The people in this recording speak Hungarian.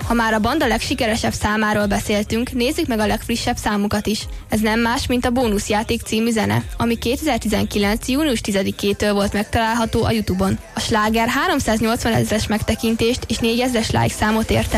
Ha már a banda legsikeresebb számáról beszéltünk, nézzük meg a legfrissebb számukat is. Ez nem más, mint a Bónuszjáték című zene, ami 2019. június 10-től volt megtalálható a YouTube-on. A sláger 380 000-es megtekintést és 4000-es like számot ért el.